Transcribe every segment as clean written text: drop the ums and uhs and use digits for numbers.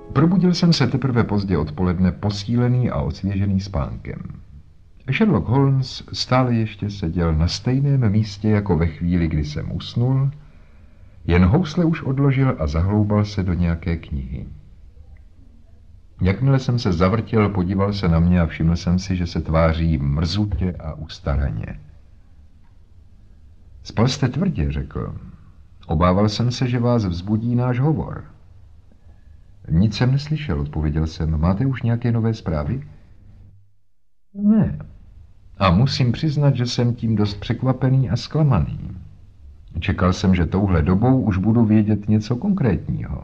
Probudil jsem se teprve pozdě odpoledne, posílený a osvěžený spánkem. Sherlock Holmes stále ještě seděl na stejném místě jako ve chvíli, kdy jsem usnul, jen housle už odložil a zahloubal se do nějaké knihy. Jakmile jsem se zavrtěl, podíval se na mě a všiml jsem si, že se tváří mrzutě a ustaraně. Spal jste tvrdě, řekl. Obával jsem se, že vás vzbudí náš hovor. Nic jsem neslyšel, odpověděl jsem. Máte už nějaké nové zprávy? Ne. A musím přiznat, že jsem tím dost překvapený a zklamaný. Čekal jsem, že touhle dobou už budu vědět něco konkrétního.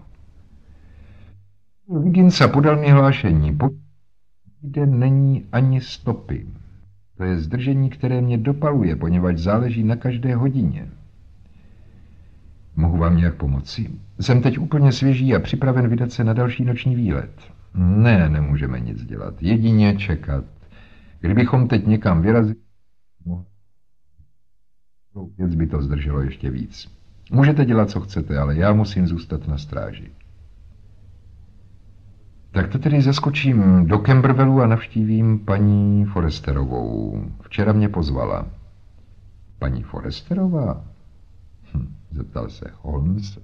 Vigginsa podal mi hlášení. Den není ani stopy. To je zdržení, které mě dopaluje, poněvadž záleží na každé hodině. Mohu vám nějak pomoci? Jsem teď úplně svěží a připraven vydat se na další noční výlet. Ne, nemůžeme nic dělat. Jedině čekat. Kdybychom teď někam vyrazili, věc by to zdrželo ještě víc. Můžete dělat, co chcete, ale já musím zůstat na stráži. Tak to tedy zaskočím do Camberwellu a navštívím paní Forresterovou. Včera mě pozvala. Paní Forresterová? Zeptal se Holmes.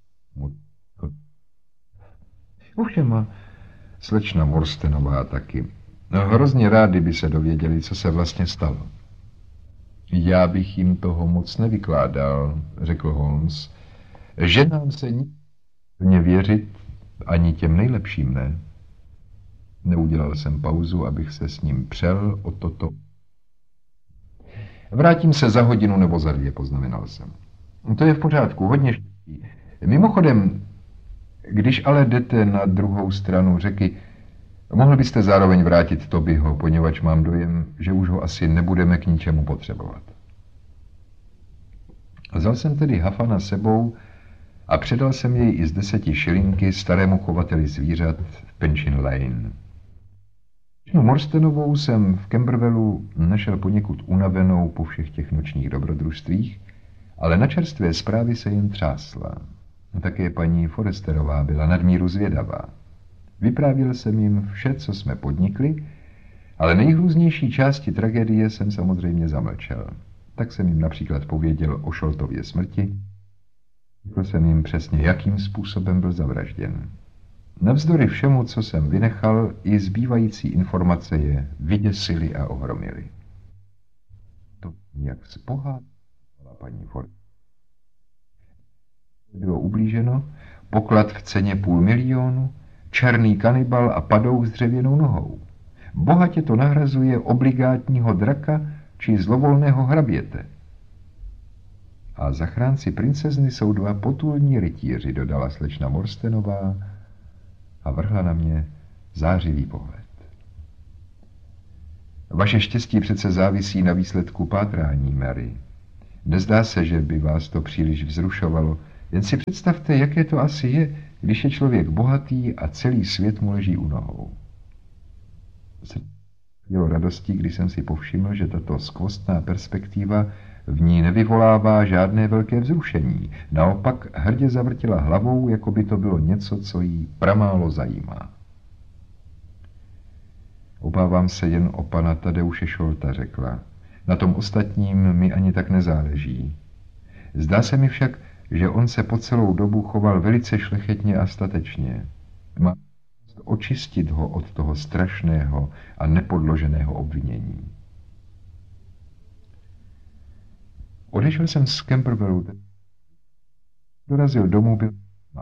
Ovšem a slečna Morstenová taky. No, hrozně rádi by se dověděli, co se vlastně stalo. Já bych jim toho moc nevykládal, řekl Holmes. Že nám se nikdy věřit, ani těm nejlepším ne. Neudělal jsem pauzu, abych se s ním přel o toto. Vrátím se za hodinu nebo za dvě, poznamenal jsem. To je v pořádku, hodně štěstí. Mimochodem, když ale jdete na druhou stranu řeky, mohl byste zároveň vrátit Tobyho, poněvadž mám dojem, že už ho asi nebudeme k ničemu potřebovat. Vzal jsem tedy Hafana sebou a předal jsem jej i z 10 šilinky starému chovateli zvířat v Pinchin Lane. Morstenovou jsem v Camberwellu našel poněkud unavenou po všech těch nočních dobrodružstvích, ale na čerstvé zprávy se jen třásla. Také paní Forresterová byla nadmíru zvědavá. Vyprávěl jsem jim vše, co jsme podnikli, ale nejhrůznější části tragédie jsem samozřejmě zamlčel. Tak jsem jim například pověděl o Sholtově smrti. Řekl jsem jim přesně, jakým způsobem byl zavražděn. Navzdory všemu, co jsem vynechal, i zbývající informace je vyděsily a ohromily. To jak spohádala paní Ford. Bylo ublíženo, poklad v ceně 500 000, černý kanibal a padouch s dřevěnou nohou. Bohatě to nahrazuje obligátního draka či zlovolného hraběte. A zachránci princezny jsou 2 potulní rytíři, dodala slečna Morstenová a vrhla na mě zářivý pohled. Vaše štěstí přece závisí na výsledku pátrání, Mary. Nezdá se, že by vás to příliš vzrušovalo, jen si představte, jaké to asi je, když je člověk bohatý a celý svět mu leží u nohou. Mělo radostí, když jsem si povšiml, že tato skvostná perspektiva v ní nevyvolává žádné velké vzrušení. Naopak hrdě zavrtila hlavou, jako by to bylo něco, co jí pramálo zajímá. Obávám se jen o pana Tadeuše Sholta, řekla. Na tom ostatním mi ani tak nezáleží. Zdá se mi však, že on se po celou dobu choval velice šlechetně a statečně. Má očistit ho od toho strašného a nepodloženého obvinění. Odešel jsem z Camberwellu, dorazil domů, byl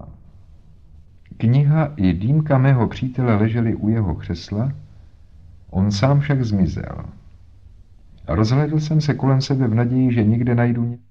kniha i dýmka mého přítele ležely u jeho křesla, on sám však zmizel. Rozhlédl jsem se kolem sebe v naději, že nikde najdu něco.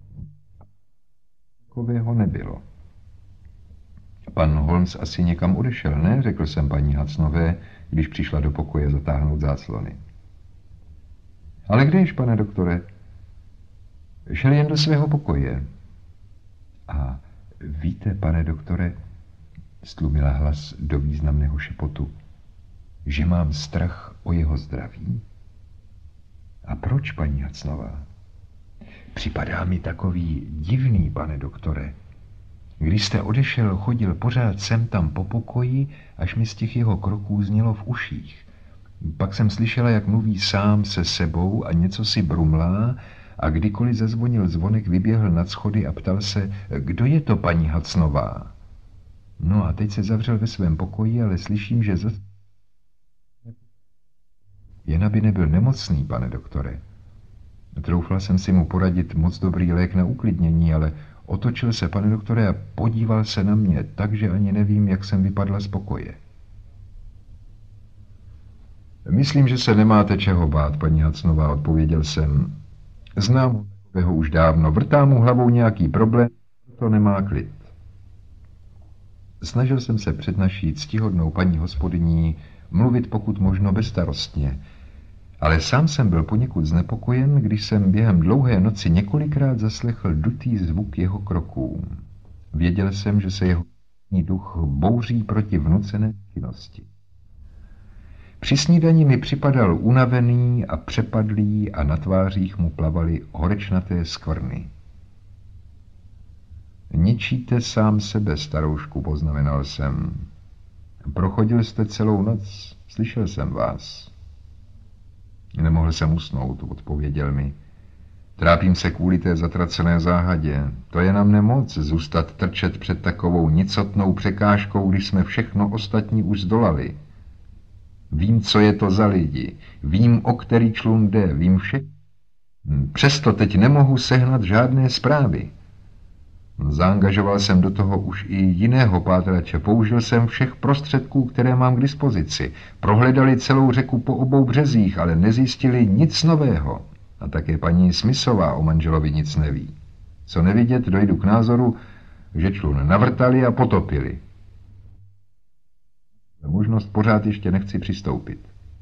Takového nebylo. Pan Holmes asi někam odešel, ne? Řekl jsem paní Hudsonové, když přišla do pokoje zatáhnout záclony. Ale kdež, pane doktore? Šel jen do svého pokoje. A víte, pane doktore, stlumila hlas do významného šepotu, že mám strach o jeho zdraví? A proč, paní Hudsonová? Připadá mi takový divný, pane doktore. Když jste odešel, chodil pořád sem tam po pokoji, až mi z těch jeho kroků znělo v uších. Pak jsem slyšela, jak mluví sám se sebou a něco si brumlá, a kdykoliv zazvonil zvonek, vyběhl nad schody a ptal se, kdo je to paní Hacnová? No a teď se zavřel ve svém pokoji, ale slyším, že jen aby nebyl nemocný, pane doktore. Troufla jsem si mu poradit moc dobrý lék na uklidnění, ale otočil se, pane doktore, a podíval se na mě, takže ani nevím, jak jsem vypadla z pokoje. Myslím, že se nemáte čeho bát, paní Hacnová, odpověděl jsem. Znám ho už dávno, vrtá mu hlavou nějaký problém, to nemá klid. Snažil jsem se před naší ctihodnou paní hospodyní mluvit pokud možno bezstarostně, ale sám jsem byl poněkud znepokojen, když jsem během dlouhé noci několikrát zaslechl dutý zvuk jeho kroků. Věděl jsem, že se jeho duch bouří proti vnucené činnosti. Při snídani mi připadal unavený a přepadlý a na tvářích mu plavaly horečnaté skvrny. Ničíte sám sebe, staroušku, poznamenal jsem. Prochodil jste celou noc, slyšel jsem vás. Nemohl jsem usnout, odpověděl mi. Trápím se kvůli té zatracené záhadě. To je na mne moc zůstat trčet před takovou nicotnou překážkou, když jsme všechno ostatní už zdolali. Vím, co je to za lidi, vím, o který člun jde, vím vše. Přesto teď nemohu sehnat žádné zprávy. Zaangažoval jsem do toho už i jiného pátrače, použil jsem všech prostředků, které mám k dispozici. Prohledali celou řeku po obou březích, ale nezjistili nic nového. A také paní Smithová o manželovi nic neví. Co nevidět, dojdu k názoru, že člun navrtali a potopili. Za možnost pořád ještě nechci přistoupit.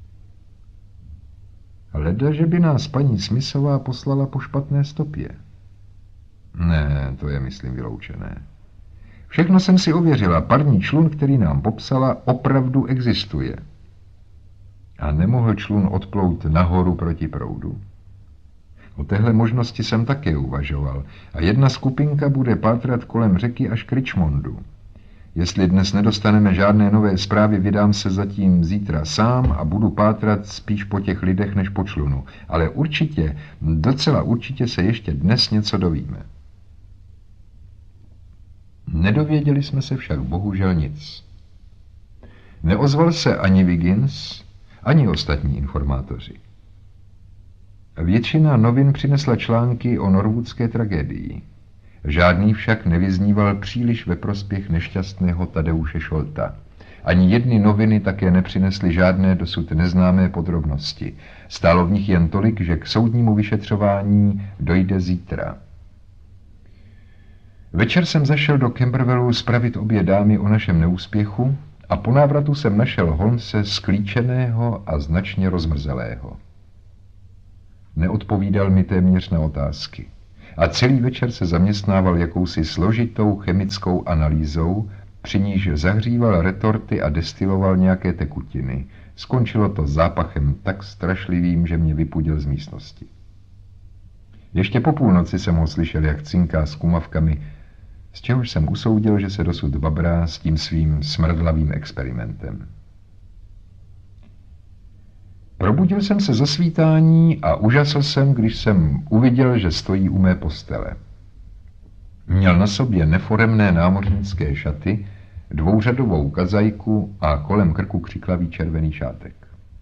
Leda, že by nás paní Smithová poslala po špatné stopě. Ne, to je, myslím, vyloučené. Všechno jsem si ověřila. Parní člun, který nám popsala, opravdu existuje. A nemohl člun odplout nahoru proti proudu. O téhle možnosti jsem také uvažoval. A jedna skupinka bude pátrat kolem řeky až k Richmondu. Jestli dnes nedostaneme žádné nové zprávy, vydám se zatím zítra sám a budu pátrat spíš po těch lidech než po člunu. Ale určitě, docela určitě se ještě dnes něco dovíme. Nedověděli jsme se však bohužel nic. Neozval se ani Wiggins, ani ostatní informátoři. Většina novin přinesla články o norwoodské tragédii. Žádný však nevyzníval příliš ve prospěch nešťastného Tadeuše Šolta. Ani jedny noviny také nepřinesly žádné dosud neznámé podrobnosti. Stálo v nich jen tolik, že k soudnímu vyšetřování dojde zítra. Večer jsem zašel do Camberwellu spravit obě dámy o našem neúspěchu a po návratu jsem našel Holmese sklíčeného a značně rozmrzelého. Neodpovídal mi téměř na otázky. A celý večer se zaměstnával jakousi složitou chemickou analýzou, při níž zahříval retorty a destiloval nějaké tekutiny. Skončilo to zápachem tak strašlivým, že mě vypudil z místnosti. Ještě po půlnoci jsem ho slyšel, jak cinká s kumavkami, z čehož jsem usoudil, že se dosud babrá s tím svým smrdlavým experimentem. Probudil jsem se za svítání a užasl jsem, když jsem uviděl, že stojí u mé postele. Měl na sobě neforemné námořnické šaty, dvouřadovou kazajku a kolem krku křiklavý červený šátek.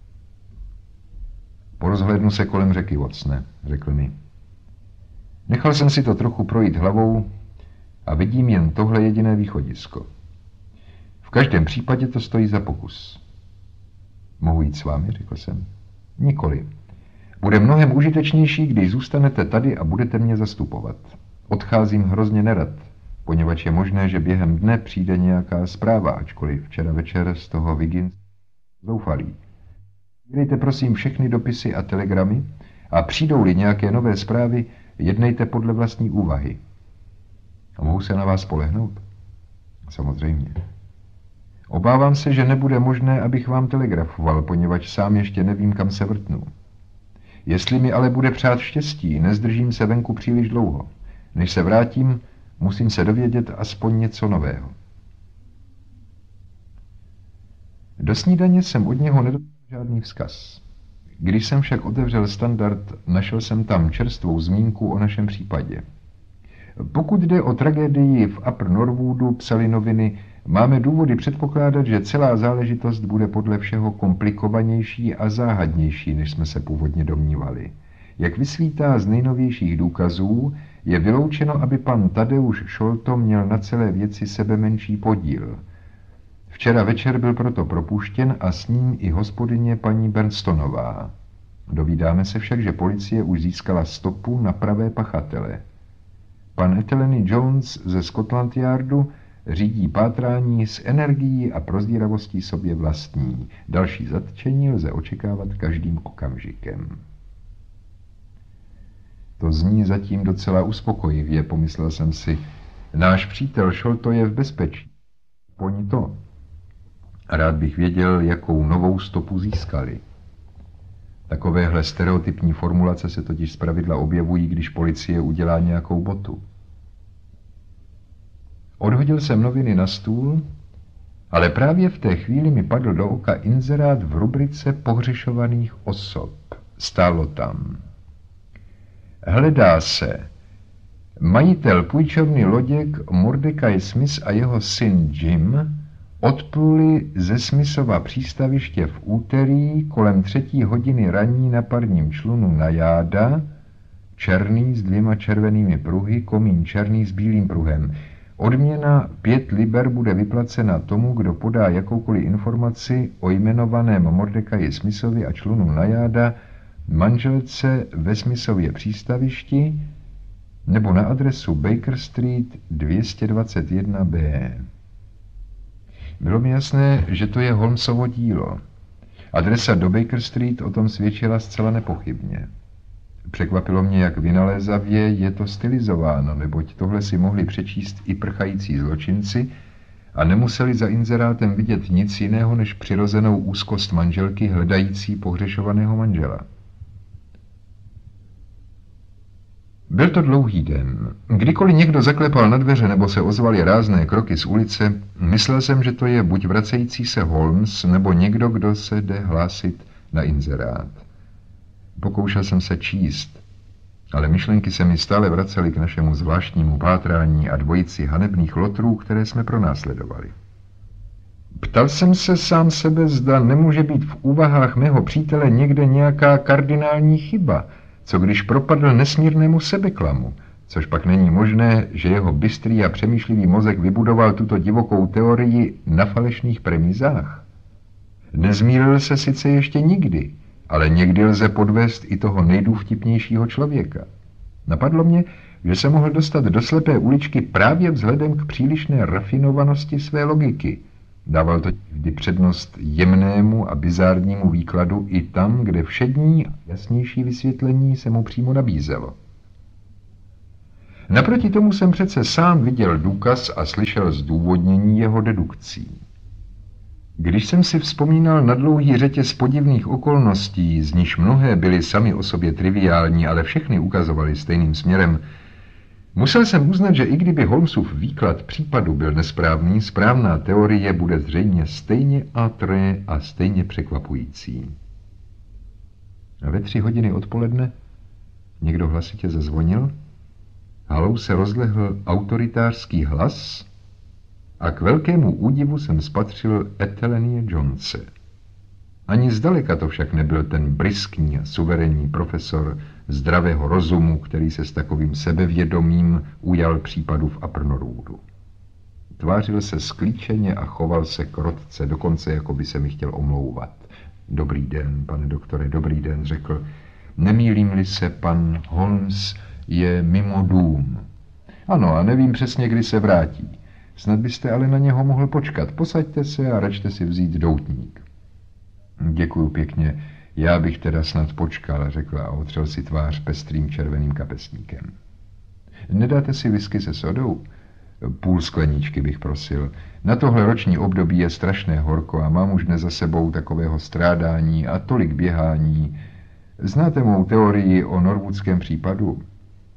Porozhlédnu se kolem řeky, Watsone, řekl mi. Nechal jsem si to trochu projít hlavou a vidím jen tohle jediné východisko. V každém případě to stojí za pokus. Mohu jít s vámi, řekl jsem. Nikoli. Bude mnohem užitečnější, když zůstanete tady a budete mě zastupovat. Odcházím hrozně nerad, poněvadž je možné, že během dne přijde nějaká zpráva, ačkoliv včera večer z toho Wiggins zoufalý. Dejte prosím všechny dopisy a telegramy a přijdou-li nějaké nové zprávy, jednejte podle vlastní úvahy. A mohu se na vás spolehnout? Samozřejmě. Obávám se, že nebude možné, abych vám telegrafoval, poněvadž sám ještě nevím, kam se vrtnu. Jestli mi ale bude přát štěstí, nezdržím se venku příliš dlouho. Než se vrátím, Musím se dovědět aspoň něco nového. Do snídaně jsem od něho nedostal žádný vzkaz. Když jsem však otevřel Standard, našel jsem tam čerstvou zmínku o našem případě. Pokud jde o tragédii v Upper Norwoodu, psali noviny, máme důvody předpokládat, že celá záležitost bude podle všeho komplikovanější a záhadnější, než jsme se původně domnívali. Jak vysvítá z nejnovějších důkazů, je vyloučeno, aby pan Tadeusz Sholto měl na celé věci sebemenší podíl. Včera večer byl proto propuštěn a s ním i hospodyně paní Bernstonová. Dovídáme se však, že policie už získala stopu na pravé pachatele. Pan Etheleny Jones ze Scotland Yardu řídí pátrání s energií a prozíravostí sobě vlastní. Další zatčení lze očekávat každým okamžikem. To zní zatím docela uspokojivě, pomyslel jsem si. Náš přítel Sholto je v bezpečí. Poň to. A rád bych věděl, jakou novou stopu získali. Takovéhle stereotypní formulace se totiž zpravidla objevují, když policie udělá nějakou botu. Odhodil jsem noviny na stůl, ale právě v té chvíli mi padl do oka inzerát v rubrice pohřešovaných osob. Stálo tam. Hledá se majitel půjčovny loděk Mordecai Smith a jeho syn Jim odpluli ze Smithova přístaviště v úterý kolem 3. hodiny raní na parním člunu Najáda, černý s 2 červenými pruhy, komín černý s bílým pruhem. Odměna 5 liber bude vyplacena tomu, kdo podá jakoukoliv informaci o jmenovaném Mordecai Smithovi a člunu Najáda, manželce ve Smithově přístavišti nebo na adresu Baker Street 221B. Bylo mi jasné, že to je Holmesovo dílo. Adresa do Baker Street o tom svědčila zcela nepochybně. Překvapilo mě, jak vynalézavě je to stylizováno, neboť tohle si mohli přečíst i prchající zločinci a nemuseli za inzerátem vidět nic jiného než přirozenou úzkost manželky hledající pohřešovaného manžela. Byl to dlouhý den. Kdykoliv někdo zaklepal na dveře nebo se ozvaly rázné kroky z ulice, myslel jsem, že to je buď vracející se Holmes, nebo někdo, kdo se jde hlásit na inzerát. Pokoušel jsem se číst, ale myšlenky se mi stále vracely k našemu zvláštnímu pátrání a dvojici hanebných lotrů, které jsme pronásledovali. Ptal jsem se sám sebe, zda nemůže být v úvahách mého přítele někde nějaká kardinální chyba, co když propadl nesmírnému sebeklamu, což pak není možné, že jeho bystrý a přemýšlivý mozek vybudoval tuto divokou teorii na falešných premizách. Nezmýlil se sice ještě nikdy, ale někdy lze podvést i toho nejdůvtipnějšího člověka. Napadlo mě, že se mohl dostat do slepé uličky právě vzhledem k přílišné rafinovanosti své logiky. Dával to vždy přednost jemnému a bizárnímu výkladu i tam, kde všední a jasnější vysvětlení se mu přímo nabízelo. Naproti tomu jsem přece sám viděl důkaz a slyšel zdůvodnění jeho dedukcí. Když jsem si vzpomínal na dlouhý řetěz podivných okolností, z níž mnohé byly sami o sobě triviální, ale všechny ukazovaly stejným směrem, musel jsem uznat, že i kdyby Holmesův výklad případu byl nesprávný, správná teorie bude zřejmě stejně atré a stejně překvapující. A ve 3 hodiny odpoledne někdo hlasitě zazvonil, halou se rozlehl autoritářský hlas a k velkému údivu jsem spatřil Ethelenie Jonese. Ani zdaleka to však nebyl ten bryskní a suverénní profesor zdravého rozumu, který se s takovým sebevědomím ujal případu v Upper Norwoodu. Tvářil se sklíčeně a choval se krotce, dokonce jako by se mi chtěl omlouvat. Dobrý den, pane doktore, dobrý den, řekl. Nemýlím-li se, pan Holmes je mimo dům. Ano, a nevím přesně, kdy se vrátí. Snad byste ale na něho mohl počkat. Posaďte se a račte si vzít doutník. Děkuju pěkně. Já bych teda snad počkal, řekla a otřel si tvář pestrým červeným kapesníkem. Nedáte si whisky se sodou? Půl skleničky bych prosil. Na tohle roční období je strašné horko a mám už dnes za sebou takového strádání a tolik běhání. Znáte mou teorii o norwoodském případu?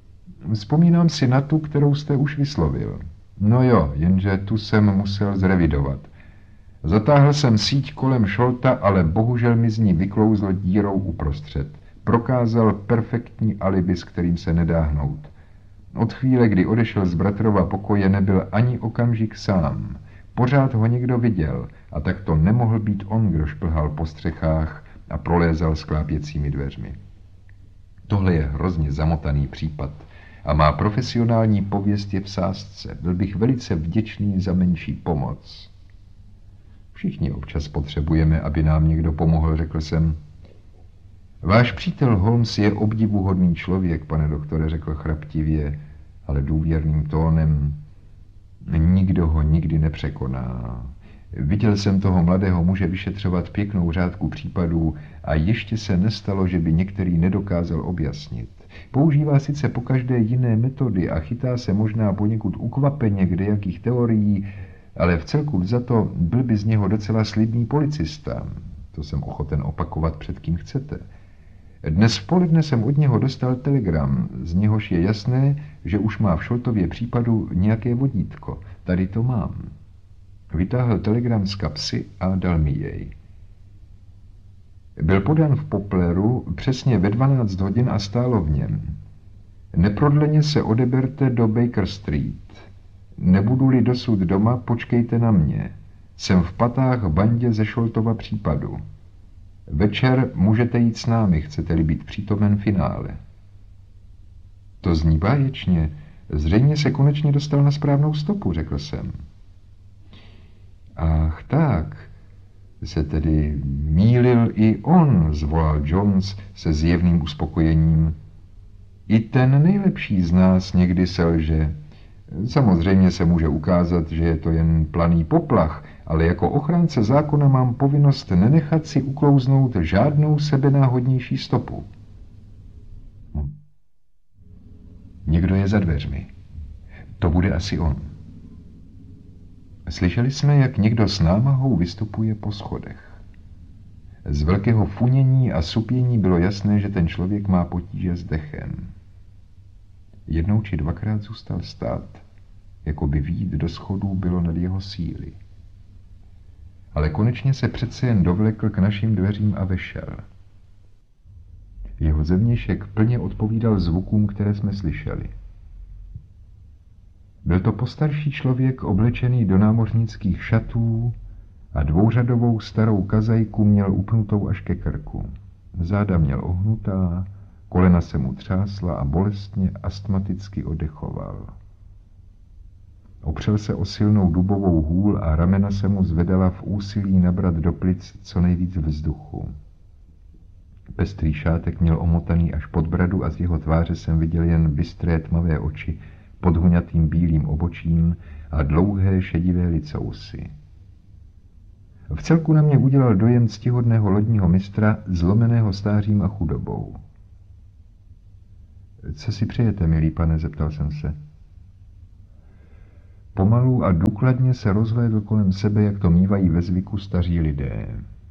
Vzpomínám si na tu, kterou jste už vyslovil. No jo, jenže tu jsem musel zrevidovat. Zatáhl jsem síť kolem Šolta, ale bohužel mi z ní vyklouzl dírou uprostřed. Prokázal perfektní alibi, s kterým se nedá hnout. Od chvíle, kdy odešel z bratrova pokoje, nebyl ani okamžik sám. Pořád ho někdo viděl a tak to nemohl být on, kdo šplhal po střechách a prolézal sklápěcími dveřmi. Tohle je hrozně zamotaný případ a má profesionální pověst je v sázce. Byl bych velice vděčný za menší pomoc. Všichni občas potřebujeme, aby nám někdo pomohl, řekl jsem. Váš přítel Holmes je obdivuhodný člověk, pane doktore, řekl chraptivě, ale důvěrným tónem. Nikdo ho nikdy nepřekoná. Viděl jsem toho mladého muže vyšetřovat pěknou řádku případů a ještě se nestalo, že by některý nedokázal objasnit. Používá sice pokaždé jiné metody a chytá se možná poněkud ukvapeně kdejakých teorií, ale vcelku vzato byl by z něho docela slibný policista. To jsem ochoten opakovat, před kým chcete. Dnes v poledne jsem od něho dostal telegram, z něhož je jasné, že už má v Šoltově případu nějaké vodítko. Tady to mám. Vytáhl telegram z kapsy a dal mi jej. Byl podán v Popleru přesně ve 12 hodin a stálo v něm. Neprodleně se odeberte do Baker Street. Nebudu-li dosud doma, počkejte na mě. Jsem v patách v bandě ze Šoltova případu. Večer můžete jít s námi, chcete-li být přítomen finále. To zní báječně. Zřejmě se konečně dostal na správnou stopu, řekl jsem. Ach tak, se tedy mýlil i on, zvolal Jones se zjevným uspokojením. I ten nejlepší z nás někdy selže. Samozřejmě se může ukázat, že je to jen planý poplach, ale jako ochránce zákona mám povinnost nenechat si uklouznout žádnou sebenáhodnější stopu. Někdo je za dveřmi. To bude asi on. Slyšeli jsme, jak někdo s námahou vystupuje po schodech. Z velkého funění a supění bylo jasné, že ten člověk má potíže s dechem. Jednou či dvakrát zůstal stát, jako by vyjít do schodů bylo nad jeho síly. Ale konečně se přece jen dovlekl k našim dveřím a vešel. Jeho zevnějšek plně odpovídal zvukům, které jsme slyšeli. Byl to postarší člověk oblečený do námořnických šatů a dvouřadovou starou kazajku měl upnutou až ke krku. Záda měl ohnutá, kolena se mu třásla a bolestně astmaticky oddechoval. Opřel se o silnou dubovou hůl a ramena se mu zvedala v úsilí nabrat do plic co nejvíc vzduchu. Pestrý šátek měl omotaný až pod bradu a z jeho tváře jsem viděl jen bystré tmavé oči pod huňatým bílým obočím a dlouhé šedivé licousy. Vcelku na mě udělal dojem ctihodného lodního mistra, zlomeného stářím a chudobou. Co si přejete, milý pane, zeptal jsem se. Pomalu a důkladně se rozhlédl kolem sebe, jak to mívají ve zvyku staří lidé.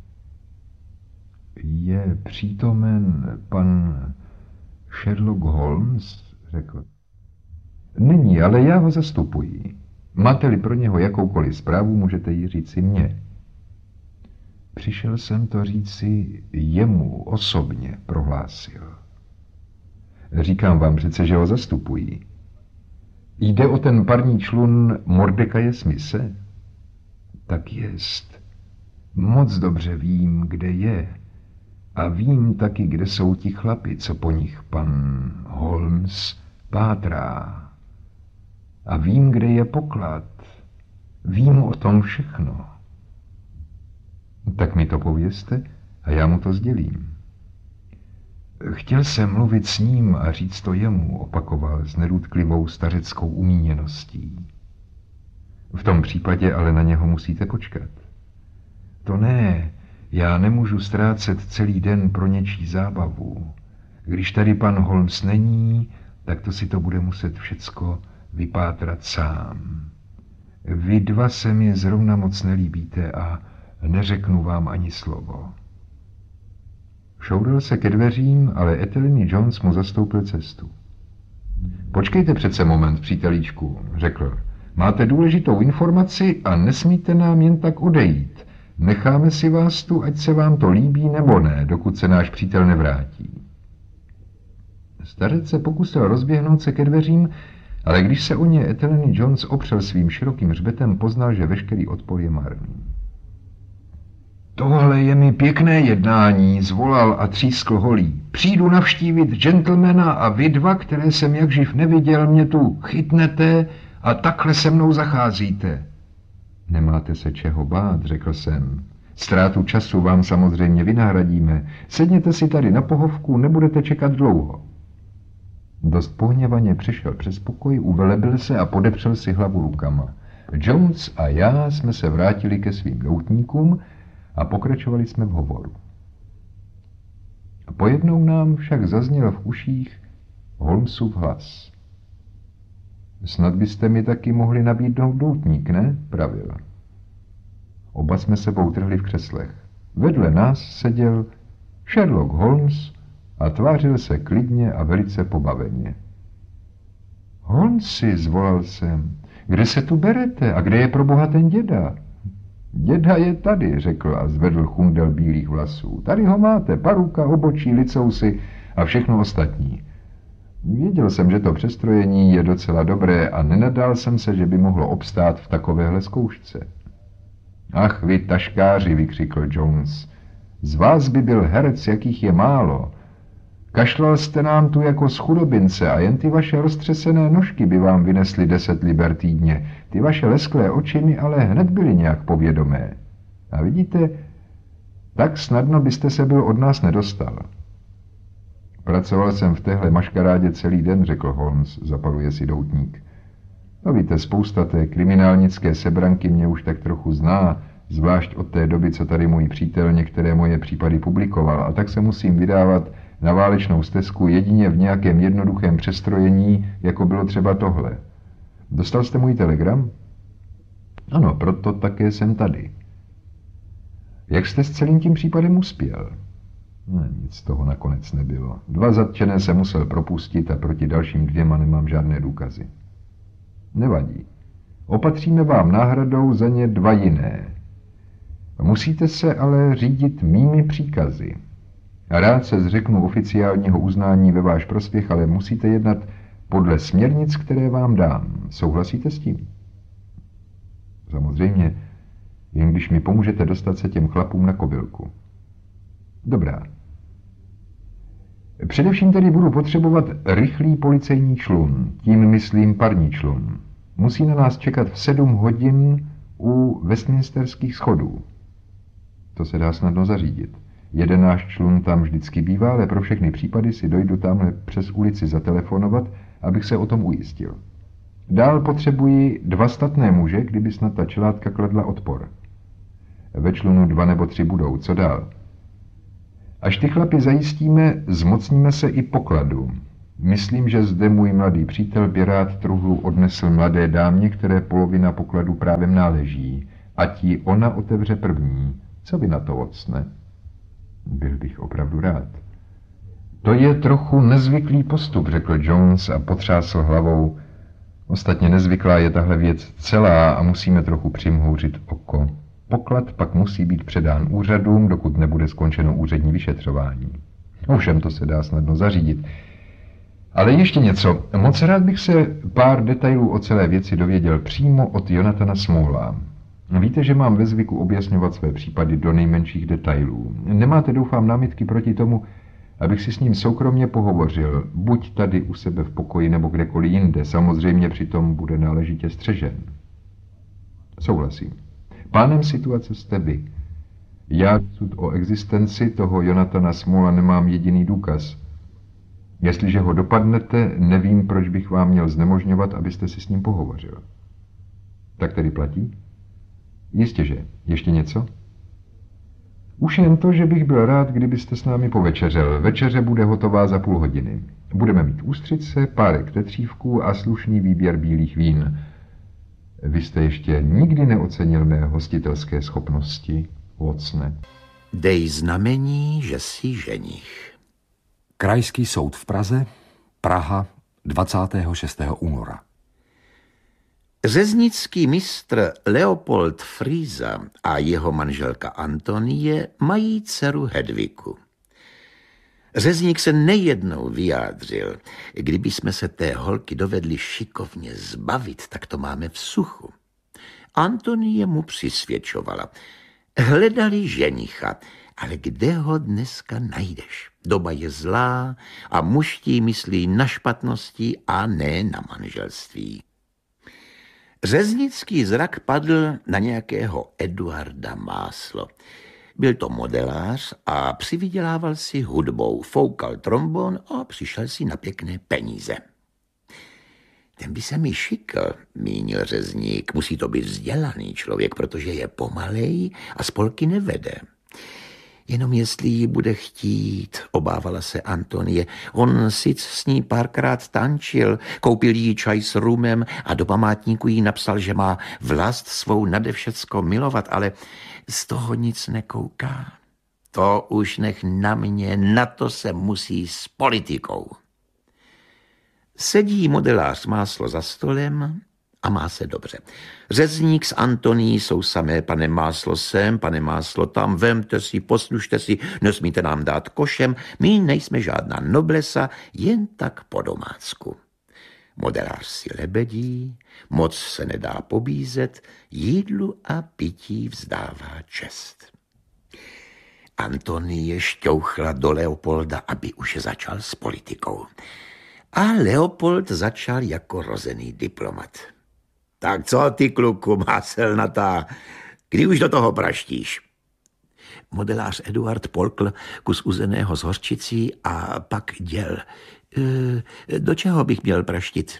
Je přítomen pan Sherlock Holmes, řekl. Není, ale já ho zastupuji. Máte-li pro něho jakoukoliv zprávu, můžete ji říci mně. Přišel jsem to říci jemu osobně, prohlásil. Říkám vám přece, že ho zastupuji. Jde o ten parní člun Mordekaje Smise? Tak jest. Moc dobře vím, kde je. A vím taky, kde jsou ti chlapi, co po nich pan Holmes pátrá. A vím, kde je poklad. Vím o tom všechno. Tak mi to povězte a já mu to sdělím. Chtěl jsem mluvit s ním a říct to jemu, opakoval s nerůdklivou stařeckou umíněností. V tom případě ale na něho musíte počkat. To ne, já nemůžu ztrácet celý den pro něčí zábavu. Když tady pan Holmes není, tak to si to bude muset všecko vypátrat sám. Vy dva se mi zrovna moc nelíbíte a neřeknu vám ani slovo. Šouril se ke dveřím, ale Ethelyn Jones mu zastoupil cestu. Počkejte přece moment, přítelíčku, řekl. Máte důležitou informaci a nesmíte nám jen tak odejít. Necháme si vás tu, ať se vám to líbí nebo ne, dokud se náš přítel nevrátí. Starec se pokusil rozběhnout se ke dveřím, ale když se o ně Etheleny Jones opřel svým širokým hřbetem, poznal, že veškerý odpor je marný. Tohle je mi pěkné jednání, zvolal a třískl holí. Přijdu navštívit gentlemana a vy dva, které jsem jak živ neviděl, mě tu chytnete a takhle se mnou zacházíte. Nemáte se čeho bát, řekl jsem. Ztrátu času vám samozřejmě vynahradíme. Sedněte si tady na pohovku, nebudete čekat dlouho. Dost pohněvaně přešel přes pokoj, uvelebil se a podepřel si hlavu rukama. Jones a já jsme se vrátili ke svým doutníkům a pokračovali jsme v hovoru. Pojednou nám však zazněl v uších Holmesův hlas. Snad byste mi taky mohli nabídnout doutník, ne? Pravil. Oba jsme sebou trhli v křeslech. Vedle nás seděl Sherlock Holmes a tvářil se klidně a velice pobaveně. Holmesi, zvolal jsem, kde se tu berete a kde je proboha ten děda? Děda je tady, řekl a zvedl chundel bílých vlasů. Tady ho máte, paruka, obočí, licousy a všechno ostatní. Věděl jsem, že to přestrojení je docela dobré a nenadal jsem se, že by mohlo obstát v takovéhle zkoušce. Ach, vy taškáři, vykřikl Jones. Z vás by byl herec, jakých je málo. Kašlal jste nám tu jako z chudobince a jen ty vaše roztřesené nožky by vám vynesly 10 liber týdně. Ty vaše lesklé oči mi ale hned byly nějak povědomé. A vidíte, tak snadno byste se byl od nás nedostal. Pracoval jsem v téhle maškarádě celý den, řekl Holmes, zapaluje si doutník. No víte, spousta té kriminálnické sebranky mě už tak trochu zná, zvlášť od té doby, co tady můj přítel některé moje případy publikoval, a tak se musím vydávat na válečnou stezku jedině v nějakém jednoduchém přestrojení, jako bylo třeba tohle. Dostal jste můj telegram? Ano, proto také jsem tady. Jak jste s celým tím případem uspěl? Ne, nic z toho nakonec nebylo. 2 zatčené se musel propustit a proti dalším 2 nemám žádné důkazy. Nevadí. Opatříme vám náhradou za ně 2 jiné. Musíte se ale řídit mými příkazy. Rád se zřeknu oficiálního uznání ve váš prospěch, ale musíte jednat podle směrnic, které vám dám. Souhlasíte s tím? Samozřejmě, jen když mi pomůžete dostat se těm chlapům na kobylku. Dobrá. Především tedy budu potřebovat rychlý policejní člun, tím myslím parní člun. Musí na nás čekat v 7 hodin u Westminsterských schodů. To se dá snadno zařídit. Jeden náš člun tam vždycky bývá, ale pro všechny případy si dojdu tamhle přes ulici zatelefonovat, abych se o tom ujistil. Dál potřebuji 2 statné muže, kdyby snad ta čelátka kladla odpor. Ve člunu 2 nebo 3 budou, co dál? Až ty chlapy zajistíme, zmocníme se i pokladu. Myslím, že zde můj mladý přítel by rád truhlu odnesl mladé dámě, které polovina pokladu právem náleží. Ať ji ona otevře první. Co by na to, Watson? Byl bych opravdu rád. To je trochu nezvyklý postup, řekl Jones a potřásl hlavou. Ostatně nezvyklá je tahle věc celá a musíme trochu přimhouřit oko. Poklad pak musí být předán úřadům, dokud nebude skončeno úřední vyšetřování. Ovšem to se dá snadno zařídit. Ale ještě něco. Moc rád bych se pár detailů o celé věci dověděl přímo od Jonathana Smalla. Víte, že mám ve zvyku objasňovat své případy do nejmenších detailů. Nemáte, doufám, námitky proti tomu, abych si s ním soukromně pohovořil, buď tady u sebe v pokoji nebo kdekoliv jinde. Samozřejmě přitom bude náležitě střežen. Souhlasím. Pánem situace jste vy. Já o existenci toho Jonathana Smalla nemám jediný důkaz. Jestliže ho dopadnete, nevím, proč bych vám měl znemožňovat, abyste si s ním pohovořil. Tak tedy platí? Jistěže. Ještě něco? Už jen to, že bych byl rád, kdybyste s námi povečeřel. Večeře bude hotová za půl hodiny. Budeme mít ústřice, párek tetřívků a slušný výběr bílých vín. Vy jste ještě nikdy neocenil mé hostitelské schopnosti, Watsone. Dej znamení, že jsi ženich. Krajský soud v Praze, Praha, 26. února. Řeznický mistr Leopold Frýza a jeho manželka Antonie mají dceru Hedviku. Řezník se nejednou vyjádřil, kdyby jsme se té holky dovedli šikovně zbavit, tak to máme v suchu. Antonie mu přisvědčovala. Hledali ženicha, ale kde ho dneska najdeš? Doba je zlá a mužtí myslí na špatnosti a ne na manželství. Řeznický zrak padl na nějakého Eduarda Máslo. Byl to modelář a přivydělával si hudbou, foukal trombon a přišel si na pěkné peníze. Ten by se mi šikl, mínil řezník. Musí to být vzdělaný člověk, protože je pomalej a spolky nevede. Jenom jestli ji bude chtít, obávala se Antonie. On sic s ní párkrát tančil, koupil jí čaj s rumem a do památníku jí napsal, že má vlast svou nade všecko milovat, ale z toho nic nekouká. To už nech na mě, na to se musí s politikou. Sedí modelář Máslo za stolem a má se dobře. Řezník s Antonií jsou samé, pane Máslo sem, pane Máslo tam, vemte si, poslušte si, nesmíte nám dát košem, my nejsme žádná noblesa, jen tak po domácku. Modelář si lebedí, moc se nedá pobízet, jídlu a pití vzdává čest. Antonie šťouchla do Leopolda, aby už začal s politikou. A Leopold začal jako rozený diplomat. Tak co ty, kluku, máselnatá, kdy už do toho praštíš? Modelář Eduard polkl kus uzeného z hořčicí a pak děl. Do čeho bych měl praštit?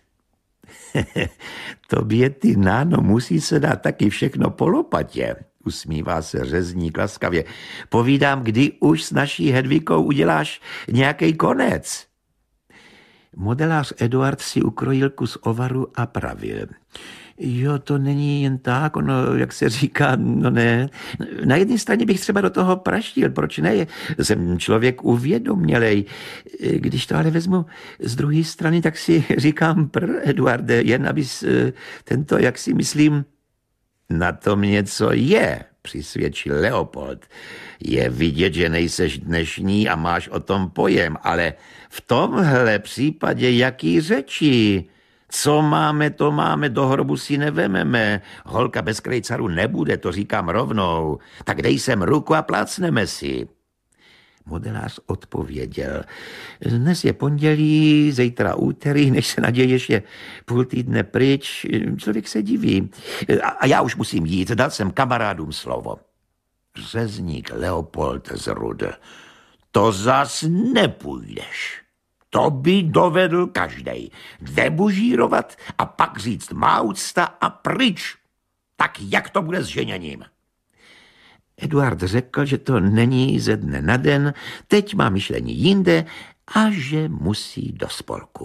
Tobě, ty náno, musí se dát taky všechno po lopatě, usmívá se řezník laskavě. Povídám, kdy už s naší Hedvikou uděláš nějaký konec. Modelář Eduard si ukrojil kus ovaru a pravil. Jo, to není jen tak, ono, jak se říká, no ne. Na jedné straně bych třeba do toho praštil, proč ne? Jsem člověk uvědomělej. Když to ale vezmu z druhé strany, tak si říkám Eduarde, jen abys tento, jak si myslím, na tom něco je, přisvědčil Leopold. Je vidět, že nejseš dnešní a máš o tom pojem, ale v tomhle případě jaký řeči? Co máme, to máme, do hrobu si nevememe. Holka bez krejcaru nebude, to říkám rovnou. Tak dej sem ruku a plácneme si. Modelář odpověděl. Dnes je pondělí, zítra úterý, než se naděješ, je půl týdne pryč. Člověk se diví. A já už musím jít, dal jsem kamarádům slovo. Řezník Leopold zrudl. To zas nepůjdeš. To by dovedl každej. Debužírovat a pak říct má úcta a pryč. Tak jak to bude s ženěním? Eduard řekl, že to není ze dne na den, teď má myšlení jinde a že musí do spolku.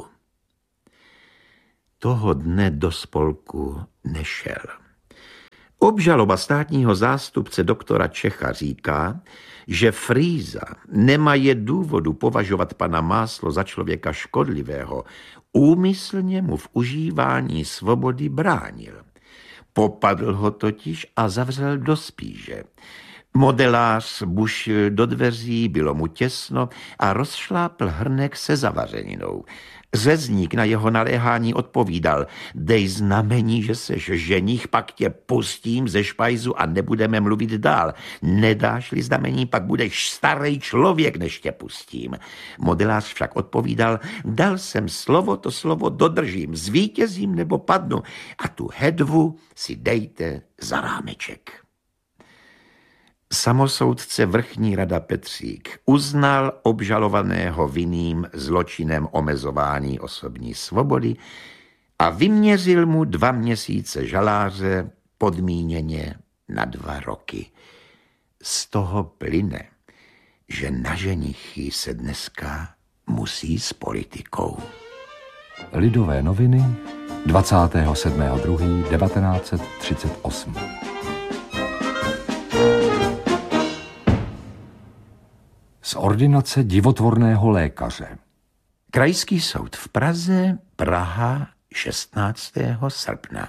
Toho dne do spolku nešel. Obžaloba státního zástupce doktora Čecha říká, že Frýza nemaje důvodu považovat pana Máslo za člověka škodlivého, úmyslně mu v užívání svobody bránil. Popadl ho totiž a zavřel do spíže. Modelář bušil do dveří, bylo mu těsno a rozšlápl hrnek se zavařeninou. Řezník na jeho naléhání odpovídal, dej znamení, že seš ženich, pak tě pustím ze špajzu a nebudeme mluvit dál. Nedáš-li znamení, pak budeš starý člověk, než tě pustím. Modelář však odpovídal, dal jsem slovo, to slovo dodržím, zvítězím nebo padnu a tu Hedvu si dejte za rámeček. Samosoudce vrchní rada Petřík uznal obžalovaného vinným zločinem omezování osobní svobody a vyměřil mu 2 měsíce žaláře podmíněně na 2 roky. Z toho plyne, že na ženichy se dneska musí s politikou. Lidové noviny 27.2.1938. Z ordinace divotvorného lékaře. Krajský soud v Praze, Praha, 16. srpna.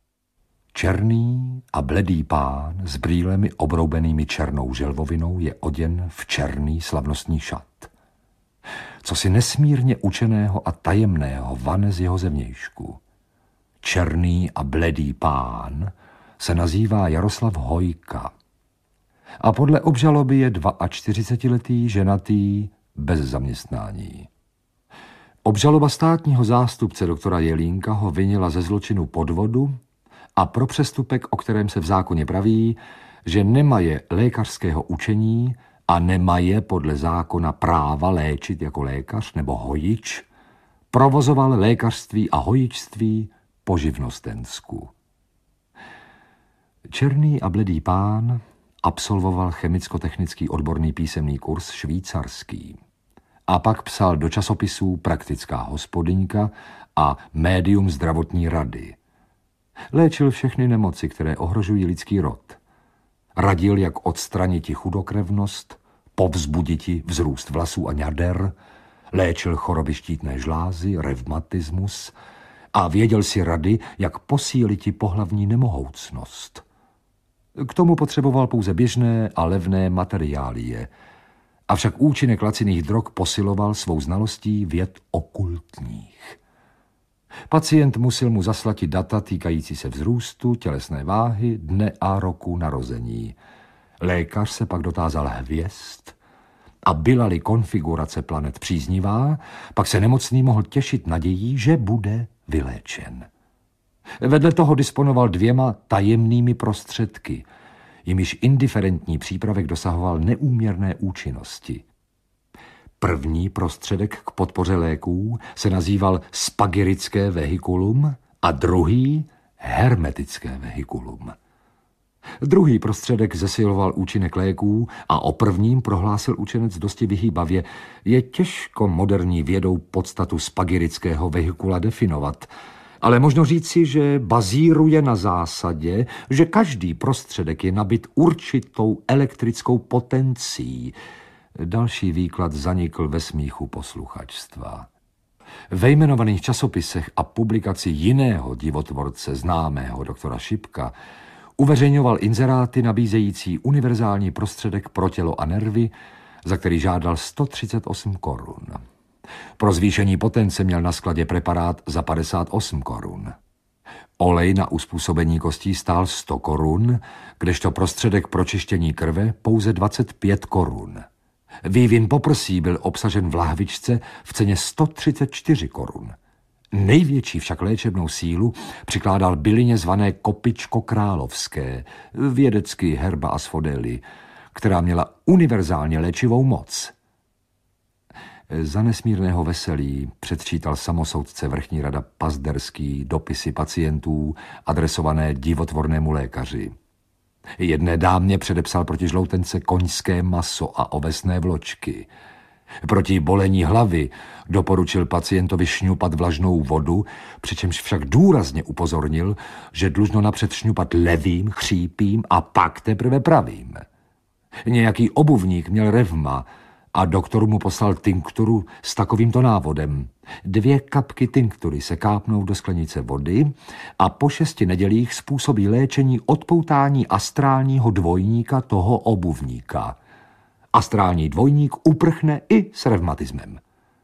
Černý a bledý pán s brýlemi obroubenými černou želvovinou je oděn v černý slavnostní šat. Co si nesmírně učeného a tajemného vane z jeho zevnějšku. Černý a bledý pán se nazývá Jaroslav Hojka a podle obžaloby je 42letý ženatý bez zaměstnání. Obžaloba státního zástupce doktora Jelínka ho vinila ze zločinu podvodu a pro přestupek, o kterém se v zákoně praví, že nemaje lékařského učení a nemaje podle zákona práva léčit jako lékař nebo hojič, provozoval lékařství a hojičství po živnostensku. Černý a bledý pán absolvoval chemicko-technický odborný písemný kurz švýcarský a pak psal do časopisů Praktická hospodyňka a Médium zdravotní rady. Léčil všechny nemoci, které ohrožují lidský rod. Radil, jak odstraniti chudokrevnost, povzbuditi vzrůst vlasů a ňader, léčil choroby štítné žlázy, revmatismus a věděl si rady, jak posíliti pohlavní nemohoucnost. K tomu potřeboval pouze běžné a levné materiálie, avšak účinek laciných drog posiloval svou znalostí věd okultních. Pacient musel mu zaslati data týkající se vzrůstu, tělesné váhy, dne a roku narození. Lékař se pak dotázal hvězd a byla-li konfigurace planet příznivá, pak se nemocný mohl těšit nadějí, že bude vyléčen. Vedle toho disponoval 2 tajemnými prostředky, jimiž indiferentní přípravek dosahoval neúměrné účinnosti. První prostředek k podpoře léků se nazýval spagirické vehikulum a druhý hermetické vehikulum. Druhý prostředek zesiloval účinek léků a o prvním prohlásil učenec dosti vyhýbavě. Je těžko moderní vědou podstatu spagirického vehikula definovat, ale možno říci, že bazíruje na zásadě, že každý prostředek je nabit určitou elektrickou potencí. Další výklad zanikl ve smíchu posluchačstva. Ve jmenovaných časopisech a publikaci jiného divotvorce, známého doktora Šipka, uveřejňoval inzeráty nabízející univerzální prostředek pro tělo a nervy, za který žádal 138 korun. Pro zvýšení potence měl na skladě preparát za 58 korun. Olej na uspůsobení kostí stál 100 korun, kdežto prostředek pro čištění krve pouze 25 korun. Vývin poprsí byl obsažen v lahvičce v ceně 134 korun. Největší však léčebnou sílu přikládal bylině zvané kopičko královské, vědecky herba asphodeli, která měla univerzálně léčivou moc. Za nesmírného veselí předčítal samosoudce vrchní rada Pazderský dopisy pacientů adresované divotvornému lékaři. Jedné dámě předepsal proti žloutence koňské maso a ovesné vločky. Proti bolení hlavy doporučil pacientovi šňupat vlažnou vodu, přičemž však důrazně upozornil, že dlužno napřed šňupat levým, chřípým a pak teprve pravým. Nějaký obuvník měl revma a doktor mu poslal tinkturu s takovýmto návodem. 2 kapky tinktury se kápnou do sklenice vody a po 6 nedělích způsobí léčení odpoutání astrálního dvojníka toho obuvníka. Astrální dvojník uprchne i s revmatismem.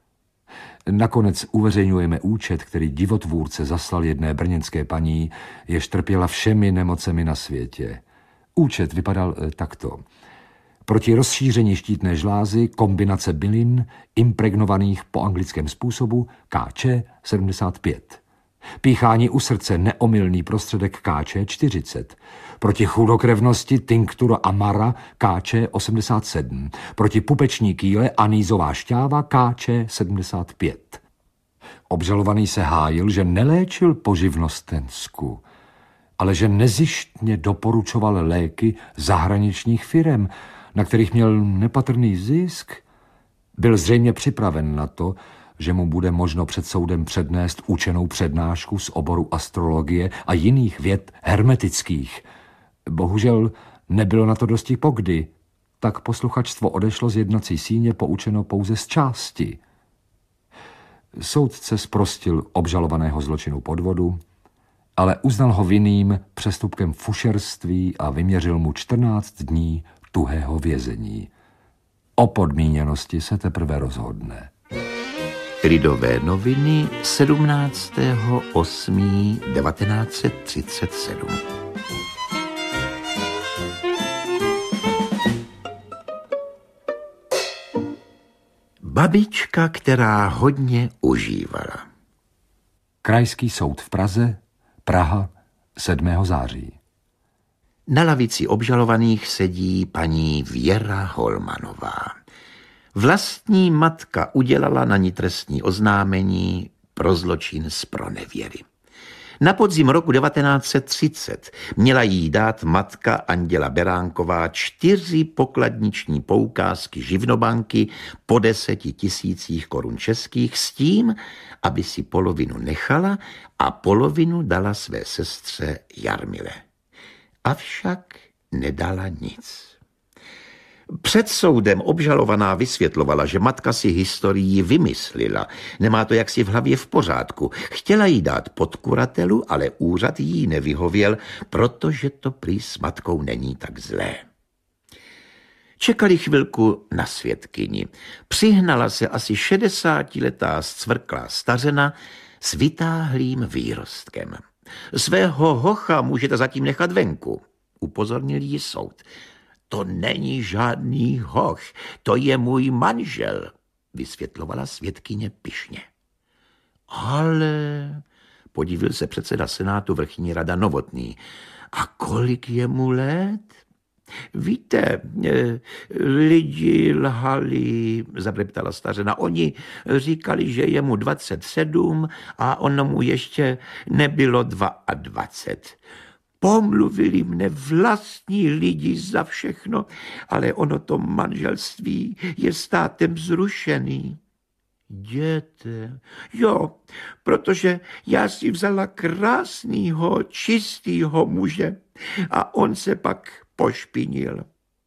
Nakonec uveřejňujeme účet, který divotvůrce zaslal jedné brněnské paní, jež trpěla všemi nemocemi na světě. Účet vypadal takto. Proti rozšíření štítné žlázy kombinace bylin impregnovaných po anglickém způsobu KČ 75. Píchání u srdce neomylný prostředek KČ 40. Proti chudokrevnosti tinktura amara KČ 87. Proti pupeční kýle anýzová šťáva KČ 75. Obžalovaný se hájil, že neléčil po živnostensku, ale že nezištně doporučoval léky zahraničních firem, na kterých měl nepatrný zisk. Byl zřejmě připraven na to, že mu bude možno před soudem přednést učenou přednášku z oboru astrologie a jiných věd hermetických. Bohužel nebylo na to dosti pokdy, tak posluchačstvo odešlo z jednací síně poučeno pouze z části. Soudce zprostil obžalovaného zločinu podvodu, ale uznal ho vinným přestupkem fušerství a vyměřil mu 14 dní tuhého vězení. O podmíněnosti se teprve rozhodne. Lidové noviny 17.8.1937. Babička, která hodně užívala. Krajský soud v Praze, Praha, 7. září. Na lavici obžalovaných sedí paní Věra Holmanová. Vlastní matka udělala na ní trestní oznámení pro zločin z pronevěry. Na podzim roku 1930 měla jí dát matka Anděla Beránková 4 pokladniční poukázky živnobanky po 10 000 korun českých s tím, aby si polovinu nechala a polovinu dala své sestře Jarmile. Avšak nedala nic. Před soudem obžalovaná vysvětlovala, že matka si historii vymyslila. Nemá to jaksi v hlavě v pořádku. Chtěla jí dát pod kuratelu, ale úřad jí nevyhověl, protože to prý s matkou není tak zlé. Čekali chvilku na svědkyni. Přihnala se asi 60letá zcvrklá stařena s vytáhlým výrostkem. Svého hocha můžete zatím nechat venku, upozornil jí soud. To není žádný hoch, to je můj manžel, vysvětlovala svědkyně pyšně. Ale, podivil se předseda senátu vrchní rada Novotný, a kolik je mu let? Víte, lidi lhali, zabreptala stařena. Oni říkali, že je mu 27 a ono mu ještě nebylo 22. Pomluvili mne vlastní lidi za všechno, ale ono to manželství je státem zrušený. Jděte. Jo, protože já si vzala krásnýho, čistýho muže a on se pak pošpinil.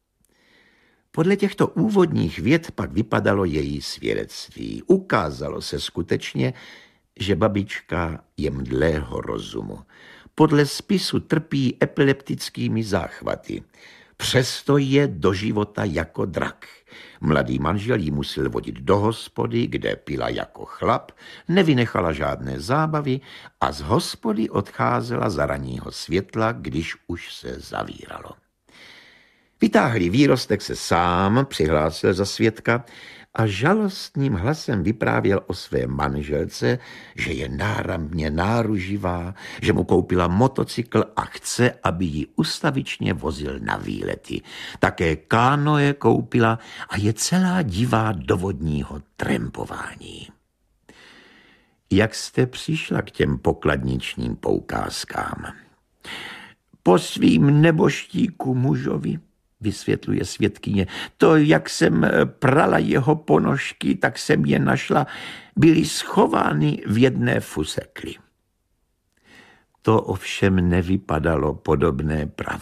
Podle těchto úvodních vět pak vypadalo její svědectví. Ukázalo se skutečně, že babička je mdlého rozumu. Podle spisu trpí epileptickými záchvaty. Přesto je do života jako drak. Mladý manžel jí musel vodit do hospody, kde pila jako chlap, nevynechala žádné zábavy a z hospody odcházela za ranního světla, když už se zavíralo. Vytáhlý výrostek se sám přihlásil za svědka a žalostným hlasem vyprávěl o své manželce, že je náramně náruživá, že mu koupila motocykl a chce, aby ji ustavičně vozil na výlety. Také kánoe koupila a je celá divá do vodního trampování. Jak jste přišla k těm pokladničním poukázkám? Po svým neboštíku mužovi, vysvětluje svědkyně. To, jak jsem prala jeho ponožky, tak jsem je našla. Byly schovány v jedné fusekli. To ovšem nevypadalo podobné pravdě.